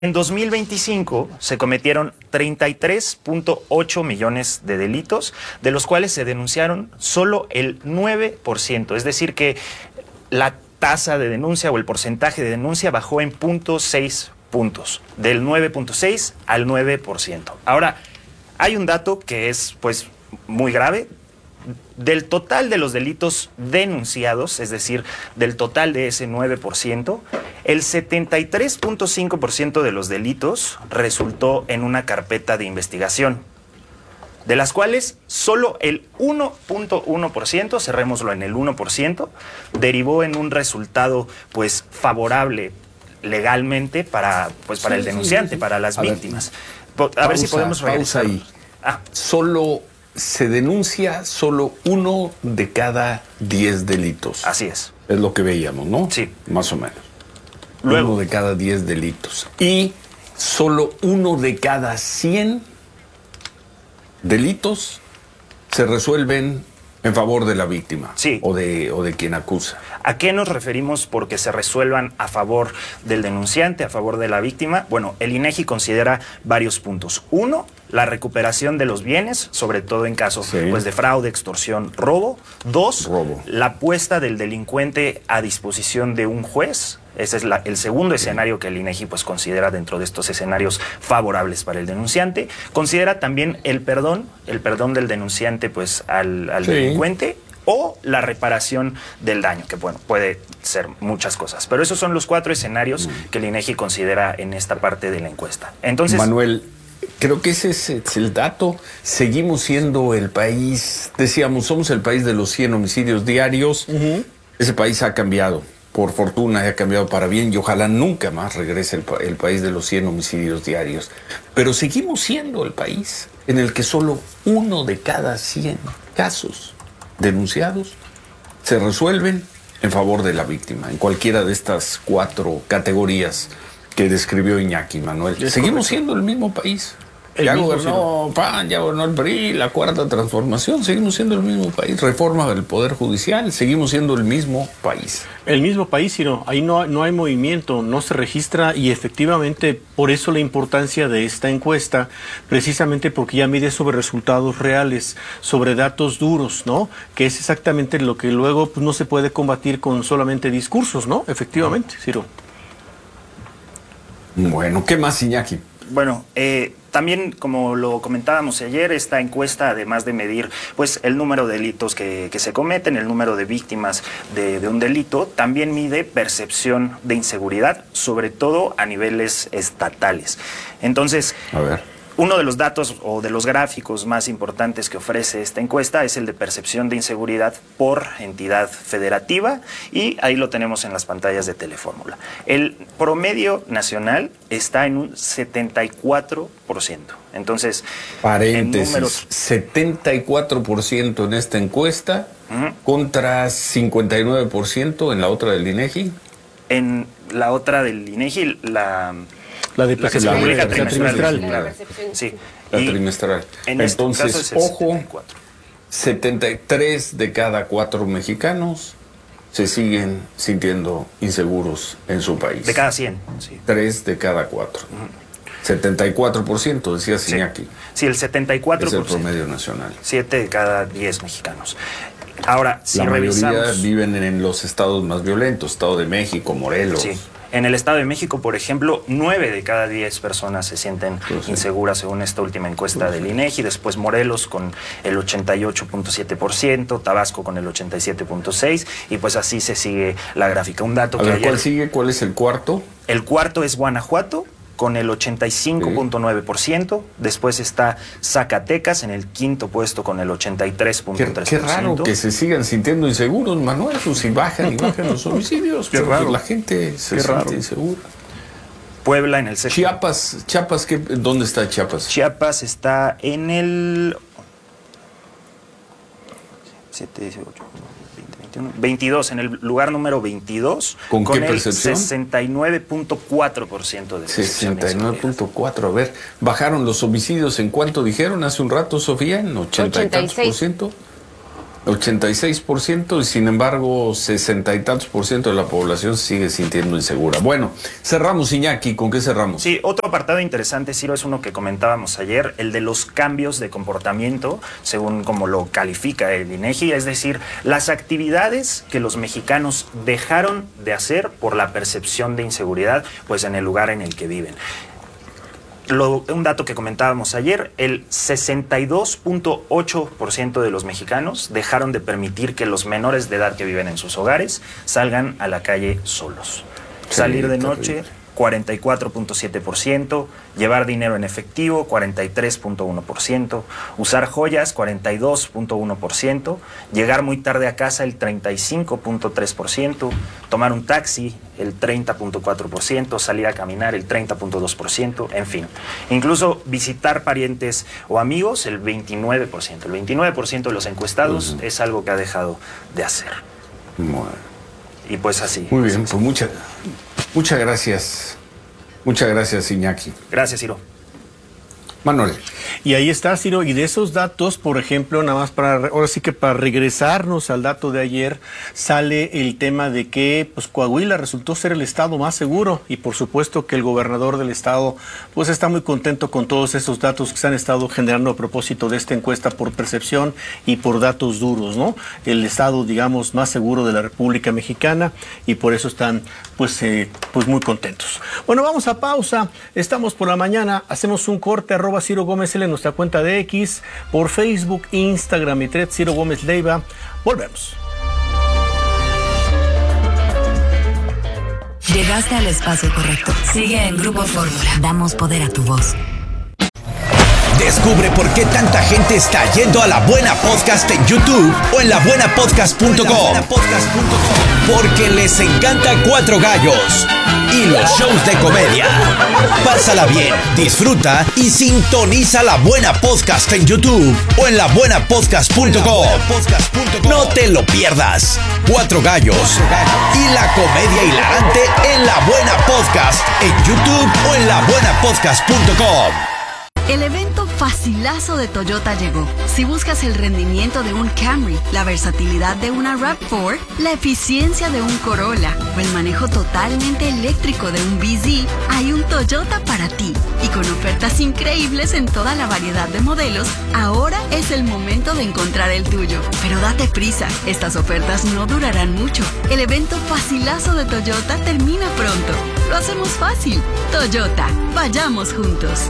En 2025 se cometieron 33.8 millones de delitos, de los cuales se denunciaron solo el 9%. Es decir, que la tasa de denuncia o el porcentaje de denuncia bajó en 0.6 puntos, del 9.6 al 9%. Ahora, hay un dato que es pues muy grave. Del total de los delitos denunciados, es decir, del total de ese 9%, el 73.5% de los delitos resultó en una carpeta de investigación, de las cuales solo el 1.1%, cerrémoslo en el 1%, derivó en un resultado pues favorable legalmente para el denunciante, para las víctimas. A ver si podemos regresar. Pausa ahí. Se denuncia solo 1 de cada 10 delitos. Así es. Es lo que veíamos, ¿no? Sí. Más o menos. Luego, 1 de cada 10 delitos. Y solo 1 de cada 100 delitos se resuelven en favor de la víctima. Sí. O de quien acusa. ¿A qué nos referimos porque se resuelvan a favor del denunciante, a favor de la víctima? Bueno, el INEGI considera varios puntos. Uno, la recuperación de los bienes, sobre todo en casos pues, de fraude, extorsión, robo. Dos, la puesta del delincuente a disposición de un juez. Ese es el segundo escenario que el INEGI pues, considera dentro de estos escenarios favorables para el denunciante. Considera también el perdón del denunciante pues, al delincuente, o la reparación del daño, que bueno, puede ser muchas cosas. Pero esos son los 4 escenarios que el INEGI considera en esta parte de la encuesta. Entonces, Manuel, creo que ese es el dato. Seguimos siendo el país, decíamos, somos el país de los 100 homicidios diarios. Ese país ha cambiado, por fortuna, ha cambiado para bien, y ojalá nunca más regrese el país de los 100 homicidios diarios. Pero seguimos siendo el país en el que solo 1 de cada 100 casos denunciados se resuelven en favor de la víctima, en cualquiera de estas 4 categorías que describió Iñaki, Manuel. Seguimos siendo el mismo país. Ya gobernó PAN, ya gobernó el PRI, la Cuarta Transformación, seguimos siendo el mismo país. Reforma del Poder Judicial, seguimos siendo el mismo país. El mismo país, sino ahí no hay movimiento, no se registra, y efectivamente por eso la importancia de esta encuesta, precisamente porque ya mide sobre resultados reales, sobre datos duros, ¿no? Que es exactamente lo que luego pues, no se puede combatir con solamente discursos, ¿no? Efectivamente, Ciro. Bueno, ¿qué más, Iñaki? Bueno, también, como lo comentábamos ayer, esta encuesta, además de medir pues, el número de delitos que se cometen, el número de víctimas de un delito, también mide percepción de inseguridad, sobre todo a niveles estatales. Entonces, uno de los datos o de los gráficos más importantes que ofrece esta encuesta es el de percepción de inseguridad por entidad federativa, y ahí lo tenemos en las pantallas de Telefórmula. El promedio nacional está en un 74%. Entonces, paréntesis, en números, 74% en esta encuesta contra 59% en la otra del INEGI. En la otra del INEGI, la de que se publica trimestral. Claro. Sí. La trimestral. Entonces, ojo, 73 de cada 4 mexicanos se siguen sintiendo inseguros en su país. De cada 100. Sí. 3 de cada 4. 74%, decía Iñaki. Sí, el 74%. Es el promedio nacional. 7 de cada 10 mexicanos. Ahora, si la revisamos, mayoría viven en los estados más violentos, Estado de México, Morelos. Sí. En el Estado de México, por ejemplo, 9 de cada 10 personas se sienten inseguras según esta última encuesta del INEGI. Después Morelos con el 88.7%, Tabasco con el 87.6%, y pues así se sigue la gráfica. Un dato que ¿cuál sigue? ¿Cuál es el cuarto? El cuarto es Guanajuato, con el 85.9%. Después está Zacatecas en el quinto puesto con el 83.3%. Qué raro que se sigan sintiendo inseguros, Manuel. Si bajan los homicidios, qué raro. Pues la gente se siente insegura. Puebla en el sexto. Chiapas, ¿dónde está Chiapas? Chiapas está en el 7, 18, 22, en el lugar número 22. ¿Con qué percepción? 69.4% de percepción. 69.4%. A ver, bajaron los homicidios. ¿En cuánto dijeron hace un rato, Sofía? ¿En 80 y tantos por ciento? 86%, y sin embargo 60 y tantos % de la población se sigue sintiendo insegura. Bueno, cerramos, Iñaki, ¿con qué cerramos? Sí, otro apartado interesante, Ciro, es uno que comentábamos ayer, el de los cambios de comportamiento, según como lo califica el INEGI, es decir, las actividades que los mexicanos dejaron de hacer por la percepción de inseguridad, pues en el lugar en el que viven. Un dato que comentábamos ayer, el 62.8% de los mexicanos dejaron de permitir que los menores de edad que viven en sus hogares salgan a la calle solos. Salir de noche, 44.7%, llevar dinero en efectivo, 43.1%, usar joyas, 42.1%, llegar muy tarde a casa, el 35.3%, tomar un taxi, el 30.4%, salir a caminar, el 30.2%, en fin. Incluso visitar parientes o amigos, el 29%. El 29% de los encuestados es algo que ha dejado de hacer. Bueno. Y pues así. Muy bien, pues muchas gracias. Muchas gracias, Iñaki. Gracias, Ciro. Manuel. Y ahí está, Ciro, y de esos datos, por ejemplo, nada más ahora sí que para regresarnos al dato de ayer, sale el tema de que pues Coahuila resultó ser el estado más seguro, y por supuesto que el gobernador del estado pues está muy contento con todos esos datos que se han estado generando a propósito de esta encuesta por percepción y por datos duros, ¿no? El estado, digamos, más seguro de la República Mexicana, y por eso están pues muy contentos. Bueno, vamos a pausa, estamos por la mañana, hacemos un corte, @Ciro Gómez L en nuestra cuenta de X, por Facebook, Instagram y Thread, Ciro Gómez Leiva. Volvemos. Llegaste al espacio correcto. Sigue en Grupo Fórmula. Damos poder a tu voz. Descubre por qué tanta gente está yendo a La Buena Podcast en YouTube o en labuenapodcast.com. Porque les encanta Cuatro Gallos y los shows de comedia. Pásala bien, disfruta y sintoniza La Buena Podcast en YouTube o en labuenapodcast.com. No te lo pierdas. Cuatro Gallos y la comedia hilarante en La Buena Podcast en YouTube o en labuenapodcast.com. El evento facilazo de Toyota llegó. Si buscas el rendimiento de un Camry, la versatilidad de una RAV4, la eficiencia de un Corolla o el manejo totalmente eléctrico de un BZ, hay un Toyota para ti. Y con ofertas increíbles en toda la variedad de modelos, ahora es el momento de encontrar el tuyo. Pero date prisa, estas ofertas no durarán mucho. El evento facilazo de Toyota termina pronto. Lo hacemos fácil. Toyota, vayamos juntos.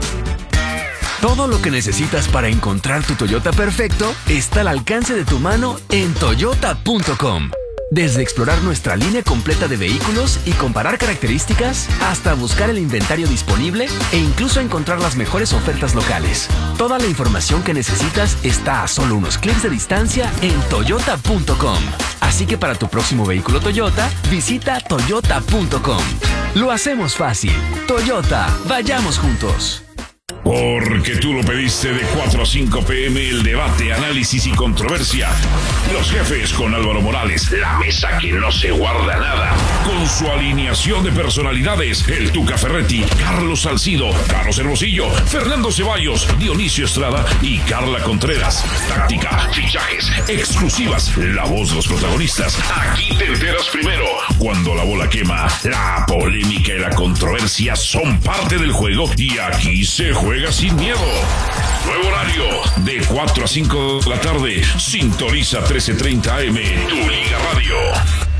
Todo lo que necesitas para encontrar tu Toyota perfecto está al alcance de tu mano en toyota.com. Desde explorar nuestra línea completa de vehículos y comparar características, hasta buscar el inventario disponible e incluso encontrar las mejores ofertas locales. Toda la información que necesitas está a solo unos clics de distancia en toyota.com. Así que para tu próximo vehículo Toyota, visita toyota.com. Lo hacemos fácil. Toyota, vayamos juntos. Porque tú lo pediste, de 4 a 5 p.m. el debate, análisis y controversia. Los jefes con Álvaro Morales, la mesa que no se guarda nada. Con su alineación de personalidades, el Tuca Ferretti, Carlos Salcido, Carlos Hermosillo, Fernando Ceballos, Dionisio Estrada y Carla Contreras. Táctica, fichajes, exclusivas, la voz de los protagonistas. Aquí te enteras primero. Cuando la bola quema, la polémica y la controversia son parte del juego y aquí se juega sin miedo. Nuevo horario, de 4 a 5 de la tarde. Sintoniza 13:30 AM, Tu Liga Radio.